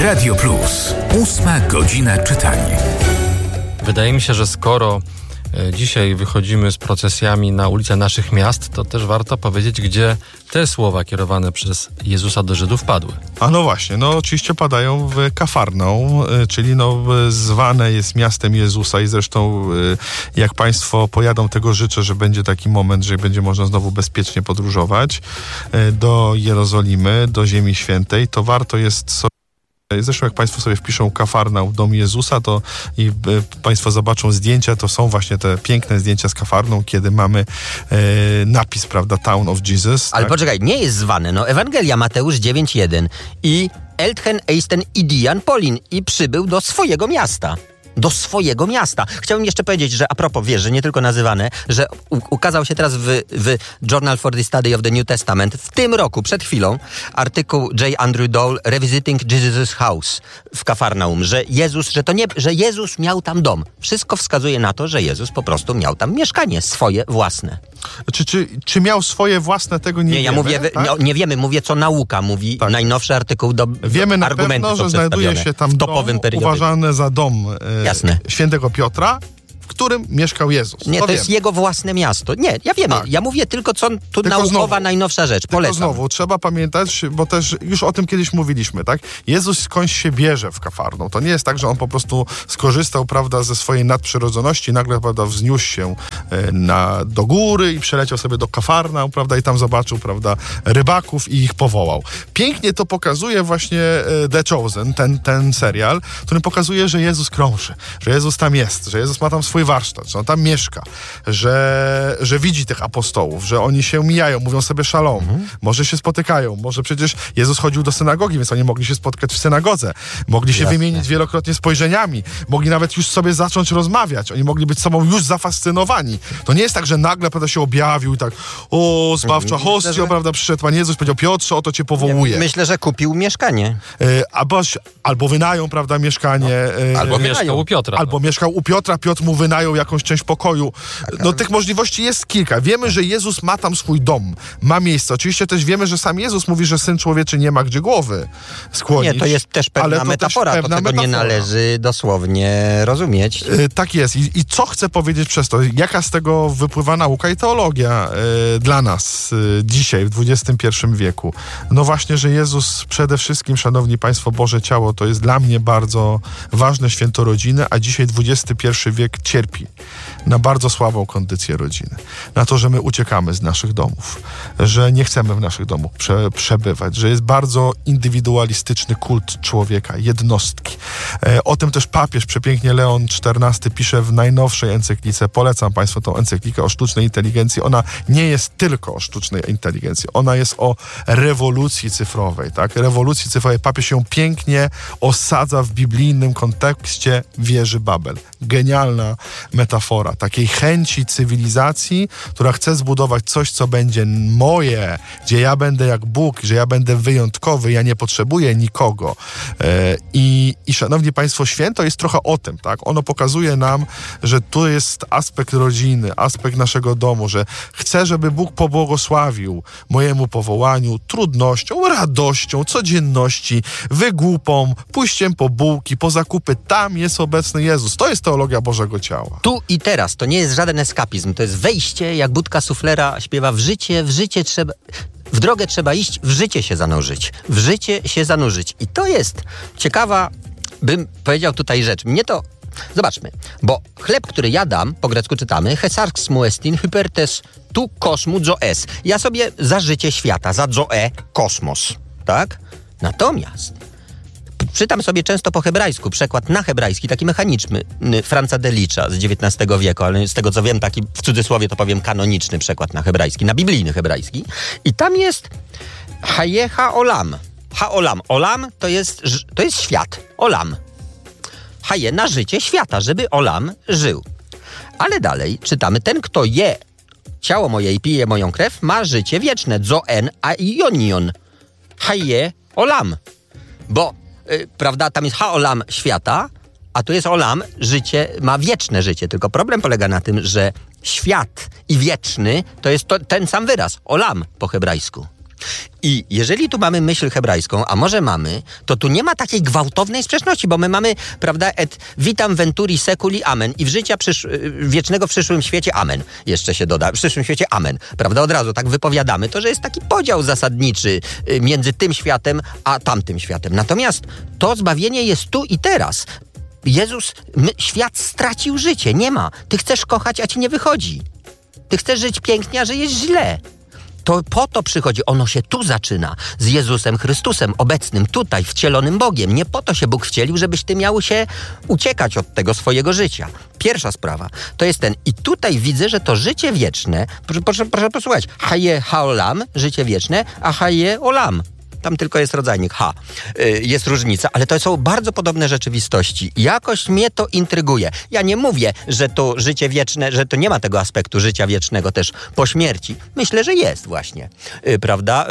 Radio Plus. 8 godzina czytania. Wydaje mi się, że skoro dzisiaj wychodzimy z procesjami na ulice naszych miast, to też warto powiedzieć, gdzie te słowa kierowane przez Jezusa do Żydów padły. A no właśnie, oczywiście padają w Kafarnaum, czyli zwane jest miastem Jezusa i zresztą jak Państwo pojadą, tego życzę, że będzie taki moment, że będzie można znowu bezpiecznie podróżować do Jerozolimy, do Ziemi Świętej, to warto jest sobie. Zresztą jak Państwo sobie wpiszą Kafarnaum, dom Jezusa, to i Państwo zobaczą zdjęcia, to są właśnie te piękne zdjęcia z Kafarnaum, kiedy mamy napis, prawda, Town of Jesus. Ale tak? Poczekaj, nie jest zwane, Ewangelia Mateusz 9:1 i Elthen Eisten Idian Polin i przybył do swojego miasta. Do swojego miasta. Chciałbym jeszcze powiedzieć, że a propos, wiesz, że nie tylko nazywane, że ukazał się teraz w Journal for the Study of the New Testament w tym roku, przed chwilą, artykuł J. Andrew Dole Revisiting Jesus' House w Kafarnaum, że Jezus miał tam dom. Wszystko wskazuje na to, że Jezus po prostu miał tam mieszkanie swoje własne. Czy miał swoje własne, tego nie wiemy. Ja mówię, tak? nie wiemy, mówię co nauka mówi, tak. Najnowszy artykuł wiemy na argumenty pewno, że znajduje się tam dom uważany za dom świętego Piotra, w którym mieszkał Jezus. Nie, to jest jego własne miasto. Nie, ja wiem. Tak. Ja mówię tylko, co tu naukowa, najnowsza rzecz. Polecam. Tylko znowu, trzeba pamiętać, bo też już o tym kiedyś mówiliśmy, tak? Jezus skądś się bierze w Kafarnaum. To nie jest tak, że on po prostu skorzystał, prawda, ze swojej nadprzyrodzoności, nagle, prawda, wzniósł się do góry i przeleciał sobie do Kafarnaum, prawda, i tam zobaczył, prawda, rybaków i ich powołał. Pięknie to pokazuje właśnie The Chosen, ten serial, który pokazuje, że Jezus krąży, że Jezus tam jest, że Jezus ma tam swój warsztat, że on tam mieszka, że widzi tych apostołów, że oni się mijają, mówią sobie szalom, może się spotykają, może przecież Jezus chodził do synagogi, więc oni mogli się spotkać w synagodze, mogli się wymienić wielokrotnie spojrzeniami, mogli nawet już sobie zacząć rozmawiać, oni mogli być sobą już zafascynowani. To nie jest tak, że nagle, prawda, się objawił i tak, zbawcza hostia, prawda, przyszedł Pan Jezus, powiedział: Piotrze, oto cię powołuje. Myślę, że kupił mieszkanie. Albo wynają, prawda, mieszkanie. Albo mieszkał u Piotra. Albo mieszkał u Piotra, Piotr mu wynajął jakąś część pokoju. Tych możliwości jest kilka. Wiemy, że Jezus ma tam swój dom, ma miejsce. Oczywiście też wiemy, że sam Jezus mówi, że Syn Człowieczy nie ma gdzie głowy skłonić. Nie, to jest też pewna metafora. To tego nie należy dosłownie rozumieć. Tak jest. I co chcę powiedzieć przez to? Jaka z tego wypływa nauka i teologia dla nas dzisiaj, w XXI wieku? No właśnie, że Jezus przede wszystkim, szanowni Państwo, Boże ciało, to jest dla mnie bardzo ważne święto rodziny, a dzisiaj XXI wiek cierpi na bardzo słabą kondycję rodziny. Na to, że my uciekamy z naszych domów, że nie chcemy w naszych domach przebywać, że jest bardzo indywidualistyczny kult człowieka, jednostki. O tym też papież przepięknie Leon XIV pisze w najnowszej encyklice. Polecam Państwu tą encyklikę o sztucznej inteligencji. Ona nie jest tylko o sztucznej inteligencji. Ona jest o rewolucji cyfrowej, tak? Rewolucji cyfrowej. Papież ją pięknie osadza w biblijnym kontekście wieży Babel. Genialna metafora takiej chęci cywilizacji, która chce zbudować coś, co będzie moje, gdzie ja będę jak Bóg, że ja będę wyjątkowy, ja nie potrzebuję nikogo. I szanowni Państwo, święto jest trochę o tym, tak? Ono pokazuje nam, że tu jest aspekt rodziny, aspekt naszego domu, że chcę, żeby Bóg pobłogosławił mojemu powołaniu trudnością, radością, codzienności, wygłupą, pójściem po bułki, po zakupy. Tam jest obecny Jezus. To jest teologia Bożego Ciała. Tu i teraz. To nie jest żaden eskapizm. To jest wejście, jak Budka Suflera śpiewa, w życie trzeba... W drogę trzeba iść, w życie się zanurzyć. W życie się zanurzyć. I to jest ciekawa, bym powiedział tutaj rzecz. Mnie to... Zobaczmy, bo chleb, który ja dam, po grecku czytamy, hesarx muestin hypertes tu kosmu zoes. Ja sobie za życie świata, za zoe, kosmos, tak? Natomiast czytam sobie często po hebrajsku, przekład na hebrajski, taki mechaniczny, Franza Delicza z XIX wieku, ale z tego co wiem, taki w cudzysłowie to powiem kanoniczny przekład na hebrajski, na biblijny hebrajski. I tam jest haye ha-olam. Ha-olam. Olam to jest świat. Olam. Haye na życie świata, żeby olam żył. Ale dalej czytamy, ten kto je ciało moje i pije moją krew, ma życie wieczne. Zoen a ionion. Haye olam. Bo prawda, tam jest ha-olam świata, a tu jest olam, życie, ma wieczne życie. Tylko problem polega na tym, że świat i wieczny to jest ten sam wyraz, olam po hebrajsku. I jeżeli tu mamy myśl hebrajską, a może mamy, to tu nie ma takiej gwałtownej sprzeczności, bo my mamy, prawda, et vitam venturi seculi, amen. I w życia wiecznego w przyszłym świecie, amen. Jeszcze się doda, w przyszłym świecie, amen. Prawda, od razu tak wypowiadamy to, że jest taki podział zasadniczy między tym światem, a tamtym światem. Natomiast to zbawienie jest tu i teraz. Świat stracił życie, nie ma. Ty chcesz kochać, a ci nie wychodzi. Ty chcesz żyć pięknie, a żyjesz źle. To po to przychodzi, ono się tu zaczyna, z Jezusem Chrystusem, obecnym tutaj, wcielonym Bogiem. Nie po to się Bóg wcielił, żebyś ty miał się uciekać od tego swojego życia. Pierwsza sprawa, to jest i tutaj widzę, że to życie wieczne, proszę posłuchać, haje haolam, życie wieczne, a haje olam. Tam tylko jest rodzajnik H. Jest różnica, ale to są bardzo podobne rzeczywistości. Jakoś mnie to intryguje. Ja nie mówię, że to życie wieczne, że to nie ma tego aspektu życia wiecznego też po śmierci. Myślę, że jest właśnie. Prawda?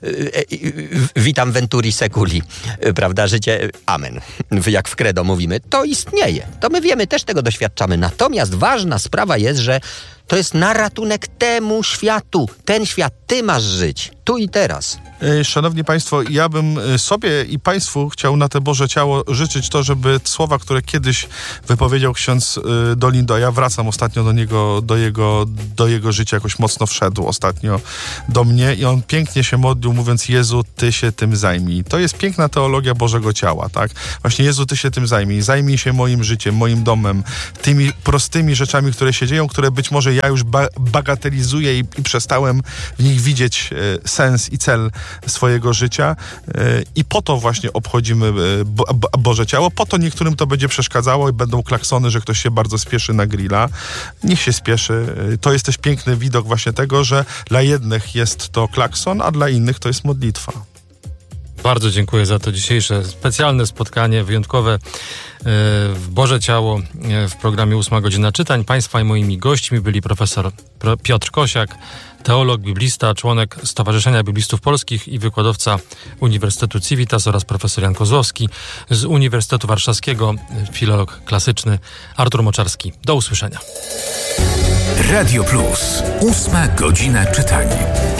Vitam venturi seculi. Prawda? Życie, amen. Jak w credo mówimy. To istnieje. To my wiemy, też tego doświadczamy. Natomiast ważna sprawa jest, że to jest na ratunek temu światu. Ten świat ty masz żyć. Tu i teraz. Szanowni Państwo, ja bym sobie i Państwu chciał na te Boże Ciało życzyć to, żeby słowa, które kiedyś wypowiedział ksiądz Dolindo, ja wracam ostatnio do niego, do jego życia, jakoś mocno wszedł ostatnio do mnie i on pięknie się modlił, mówiąc: Jezu, Ty się tym zajmij. To jest piękna teologia Bożego Ciała, tak? Właśnie Jezu, Ty się tym zajmij się moim życiem, moim domem, tymi prostymi rzeczami, które się dzieją, które być może ja już bagatelizuję i przestałem w nich widzieć sens i cel swojego życia i po to właśnie obchodzimy Boże Ciało, po to niektórym to będzie przeszkadzało i będą klaksony, że ktoś się bardzo spieszy na grilla. Niech się spieszy. To jest też piękny widok właśnie tego, że dla jednych jest to klakson, a dla innych to jest modlitwa. Bardzo dziękuję za to dzisiejsze specjalne spotkanie, wyjątkowe w Boże Ciało w programie 8 godzina czytań. Państwa i moimi gośćmi byli profesor Piotr Kosiak, teolog, biblista, członek Stowarzyszenia Biblistów Polskich i wykładowca Uniwersytetu Civitas oraz profesor Jan Kozłowski z Uniwersytetu Warszawskiego, filolog klasyczny Artur Moczarski. Do usłyszenia. Radio Plus. 8 godzina czytań.